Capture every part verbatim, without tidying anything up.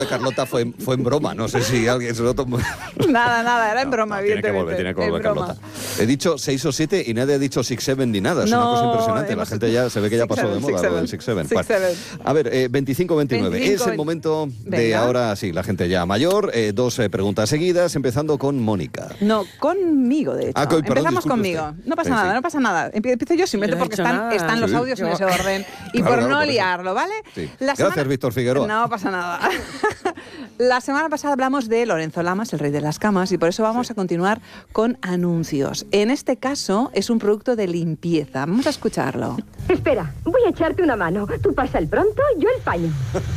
Carlota fue, fue en broma, no sé si alguien se lo tomó. Nada, nada, era en No, broma, no, tiene que evidentemente. volver, tiene que volver En broma. Carlota. He dicho seis o siete y nadie ha dicho six seven ni nada, es No, una cosa impresionante. La hemos- gente ya se ve que ya six pasó de seven, moda six lo del seven. six seven. Six Bueno, seven. a ver, eh, veinticinco veintinueve, es veinticinco, el momento de venga. ahora, sí, la gente ya mayor, eh, dos eh, preguntas seguidas, empezando con Mónica. No, conmigo, de hecho. Ah, con- perdón, Empezamos disculpe conmigo. usted. No pasa Sí, nada, sí. no pasa nada. Empie- Empiezo yo simplemente Yo no he porque hecho están, nada. están los Sí. audios en Yo- ese orden. Y Claro, por claro, no por eso. liarlo, ¿vale? Sí. La Gracias, Víctor Figueroa. No pasa nada. La semana pasada hablamos de Lorenzo Lamas, el rey de las camas, y por eso vamos a continuar con anuncios. En este caso es un producto de limpieza. Vamos a escucharlo. Espera, voy a echarte una mano. Tú pasa el pronto, yo el paño.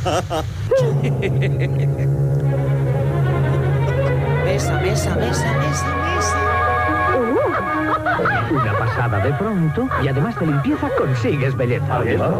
Mesa, mesa, mesa, mesa, mesa. Una pasada de pronto y además de limpieza consigues belleza.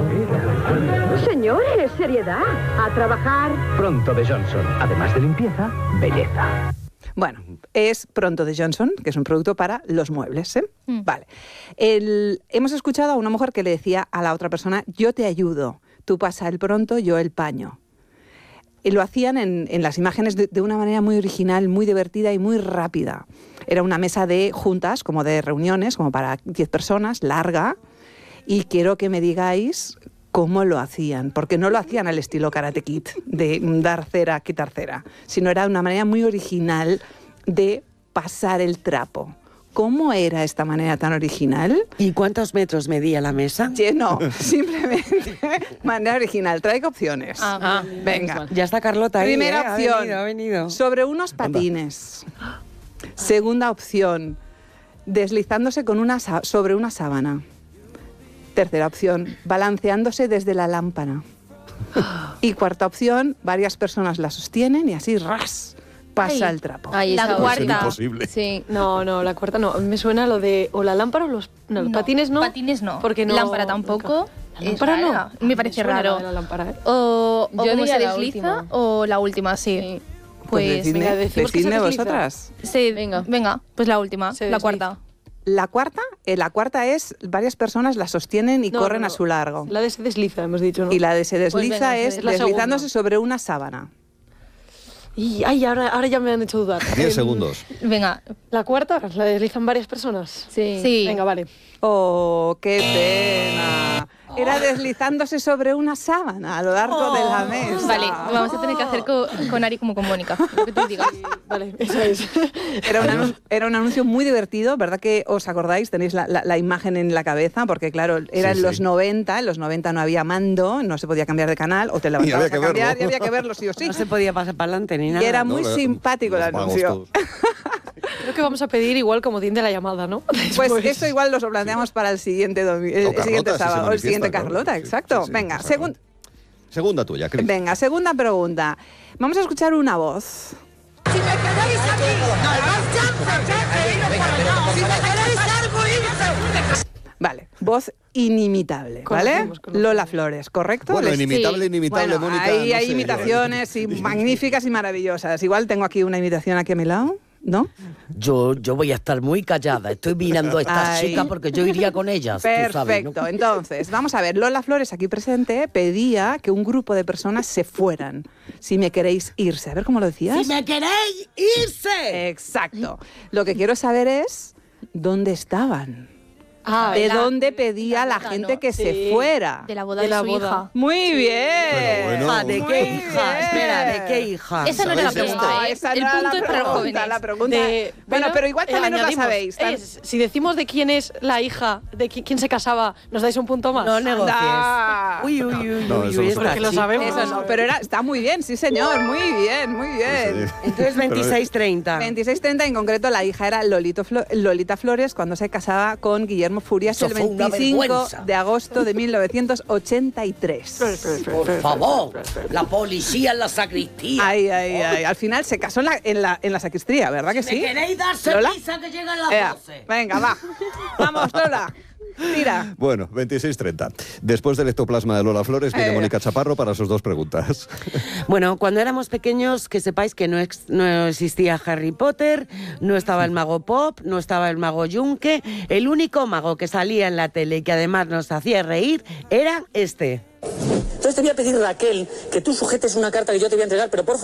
Señores, seriedad. A trabajar. Pronto de Johnson, además de limpieza, belleza. Bueno, es Pronto de Johnson, que es un producto para los muebles, ¿eh? Mm. Vale. El- hemos escuchado a una mujer que le decía a la otra persona, yo te ayudo, tú pasa el pronto, yo el paño. Y lo hacían en, en las imágenes de, de una manera muy original, muy divertida y muy rápida. Era una mesa de juntas, como de reuniones, como para diez personas, larga, y quiero que me digáis cómo lo hacían, porque no lo hacían al estilo Karate Kid, de dar cera, quitar cera, sino era una manera muy original de pasar el trapo. ¿Cómo era esta manera tan original? ¿Y cuántos metros medía la mesa? Sí, no, simplemente manera original. Traigo opciones. Ah, Venga. Ya está Carlota ahí, Primera ¿eh? opción, Ha venido, ha venido. sobre unos patines. Segunda opción, deslizándose con una sa- sobre una sábana. Tercera opción, balanceándose desde la lámpara. Y cuarta opción, varias personas la sostienen y así ras pasa Ay. el trapo. Ahí Puede la ser cuarta. imposible. Sí. No, no, la cuarta no. Me suena lo de o la lámpara o los, no, los No, patines no. Patines no. Porque no. Lámpara tampoco. La Es lámpara no. rara. Me parece suena raro. lo de la lámpara, ¿eh? O, o Yo como diría se la desliza última. o la última, sí. Pues Pues, decidme, venga, decimos que se decidme desliza. vosotras. sí, Venga. venga, pues la última, Se la desliza. cuarta. La cuarta, eh, la cuarta es varias personas la sostienen y No, corren no, a su largo. La de se desliza, hemos dicho, ¿no? Y la de se desliza venga, se es desliza. La deslizándose segunda. sobre una sábana. Y, ay, ahora, ahora ya me han hecho dudar. diez Em, segundos. Venga, La cuarta, la deslizan varias personas. Sí. Sí. Venga, vale. ¡Oh, qué pena! Era deslizándose sobre una sábana a lo largo de la mesa. vale, vamos a tener que hacer co- con Ari como con Mónica, lo que tú digas. Vale, eso es. Era un, anun- era un anuncio muy divertido, ¿verdad que os acordáis? Tenéis la, la- la imagen en la cabeza, porque claro, era Sí, en los sí. noventa, en los noventa no había mando, no se podía cambiar de canal, o te Y levantabas había que a cambiar verlo. y había que verlo sí o sí. No se podía pasar para adelante ni Y nada. era No, muy la- simpático el los vagos anuncio. todos. Creo que vamos a pedir igual como de la llamada, ¿no? Pues Después. eso igual lo planteamos para el siguiente, domi- el, O el Carlota, siguiente si se sábado, o el siguiente manifiesta, claro. Carlota, Sí, exacto. sí, sí, Venga, exacto. segun- Segunda tuya, Cris. venga, segunda pregunta. Vamos a escuchar una voz. Si me queréis aquí, no hay más chance, jefe, y no por no. Si me queréis algo, irse. Vale, voz inimitable, ¿vale? Conocemos, conocemos. Lola Flores, ¿correcto? Bueno, Les- inimitable, inimitable, Bueno, Mónica. hay, no hay sé, imitaciones y magníficas y maravillosas. Igual tengo aquí una imitación aquí a mi lado, ¿no? Yo, yo voy a estar muy callada. Estoy mirando a estas Ay. chicas porque yo iría con ellas. tú sabes, ¿no? Perfecto. Entonces, vamos a ver. Lola Flores, aquí presente, pedía que un grupo de personas se fueran. Si me queréis irse. A ver cómo lo decías. ¡Si me queréis irse! Exacto. Lo que quiero saber es dónde estaban. Ah, ¿De la- dónde pedía la boda, gente ¿no? que se Sí. fuera? De la boda De de, la su boda. hija. Muy bien. Pero bueno. Hija, ¿de Muy qué bien. hija? Espera, ¿de qué hija? Esa no era la ¿Sabéis esto? pregunta, No, ¿eh? esa El no era punto la es para los pregunta, jóvenes. la pregunta. De- bueno, pero igual eh, también os la añadimos, sabéis. Tan- es, si decimos de quién es la hija, de qui- quién se casaba, ¿nos dais un punto más? No negocies. Anda. Uy, uy, uy, No, uy, eso uy, no esta Porque lo chica. sabemos. Eso no, pero era, está muy bien, sí señor, muy bien, muy bien. Entonces veintiséis treinta. veintiséis treinta, en concreto la hija era Lolito Flo- Lolita Flores cuando se casaba con Guillermo Furias Eso el fue una veinticinco vergüenza. de agosto de mil novecientos ochenta y tres. Por favor, la policía en la sacristía. Ay, ay, ay. Al final se casó en la, en la, en la sacristía, ¿verdad que sí? ¿Me queréis darse ¿Lola? prisa que llegan las Ea, doce? venga, va. Vamos, Lola. Tira. Bueno, veintiséis treinta. Después del ectoplasma de Lola Flores, viene Eh. Mónica Chaparro para sus dos preguntas. Bueno, cuando éramos pequeños, que sepáis que no, ex- no existía Harry Potter, no estaba el mago Pop, no estaba el mago Yunque. El único mago que salía en la tele y que además nos hacía reír era este. Entonces te voy a pedir, Raquel, que tú sujetes una carta que yo te voy a entregar, pero por favor,